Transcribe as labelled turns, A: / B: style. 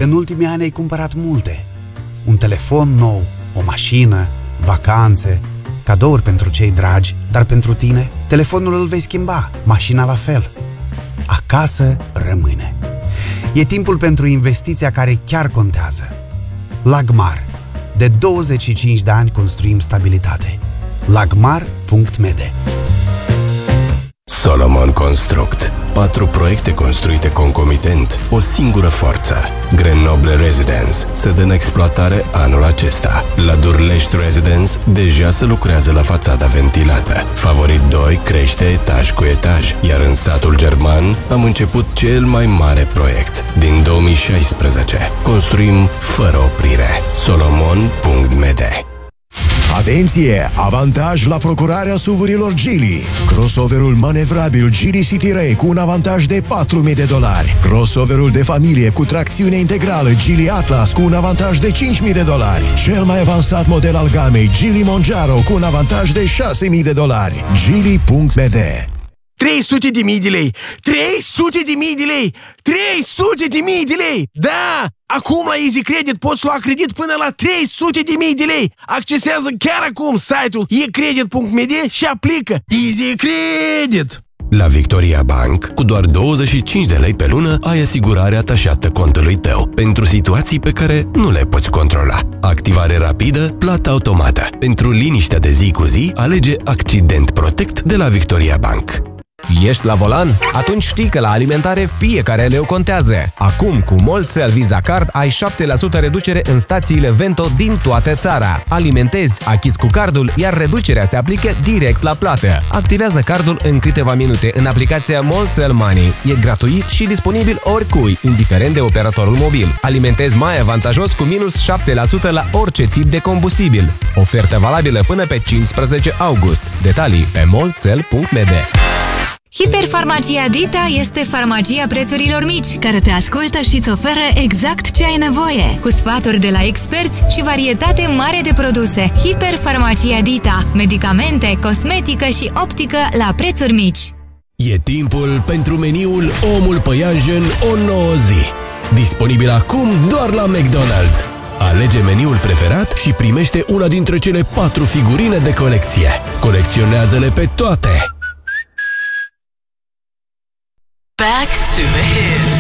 A: În ultimii ani ai cumpărat multe. Un telefon nou, o mașină, vacanțe, cadouri pentru cei dragi, dar pentru tine, telefonul îl vei schimba, mașina la fel. Acasă rămâne. E timpul pentru investiția care chiar contează. Lagmar. De 25 de ani construim stabilitate. Lagmar.md.
B: Solomon Construct. 4 proiecte construite concomitent, o singură forță. Grenoble Residence se dă în exploatare anul acesta. La Durlești Residence deja se lucrează la fațada ventilată. Favorit 2 crește etaj cu etaj, iar în satul german am început cel mai mare proiect din 2016. Construim fără oprire. Solomon.md.
C: Atenție! Avantaj la procurarea SUV-urilor Geely. Crossoverul manevrabil Geely City Ray cu un avantaj de $4.000. Crossoverul de familie cu tracțiune integrală Geely Atlas cu un avantaj de $5.000. Cel mai avansat model al gamei Geely Monjaro cu un avantaj de $6.000. Geely.md.
D: 300.000 de lei! 300.000 de lei! 300.000 de lei! Da! Acum la Easy Credit poți lua credit până la 300.000 de lei! Accesează chiar acum site-ul ecredit.md și aplică Easy Credit!
B: La Victoria Bank, cu doar 25 de lei pe lună, ai asigurare atașată contului tău pentru situații pe care nu le poți controla. Activare rapidă, plată automată. Pentru liniștea de zi cu zi, alege Accident Protect de la Victoria Bank.
E: Ești la volan? Atunci știi că la alimentare fiecare leu contează. Acum, cu Molcel Visa Card, ai 7% reducere în stațiile Vento din toată țara. Alimentezi, achizi cu cardul, iar reducerea se aplică direct la plată. Activează cardul în câteva minute în aplicația Molcel Money. E gratuit și disponibil oricui, indiferent de operatorul mobil. Alimentezi mai avantajos cu minus 7% la orice tip de combustibil. Ofertă valabilă până pe 15 august. Detalii pe molcel.md.
F: Hiperfarmacia Dita este farmacia prețurilor mici, care te ascultă și îți oferă exact ce ai nevoie, cu sfaturi de la experți și varietate mare de produse. Hiperfarmacia Dita. Medicamente, cosmetică și optică la prețuri mici.
B: E timpul pentru meniul Omul Păianjen o nouă zi. Disponibil acum doar la McDonald's. Alege meniul preferat și primește una dintre cele 4 figurine de colecție. Colecționează-le pe toate!
G: Back to the hits.